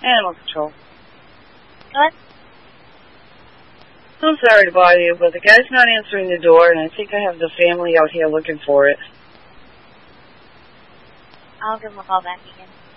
Animal control. What? I'm sorry to bother you, but the guy's not answering the door, and I think I have the family out here looking for it. I'll give him a call back again.